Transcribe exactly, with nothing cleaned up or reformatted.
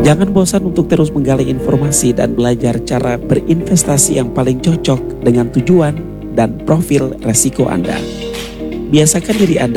Jangan bosan untuk terus menggali informasi dan belajar cara berinvestasi yang paling cocok dengan tujuan dan profil resiko Anda. Biasakan diri Anda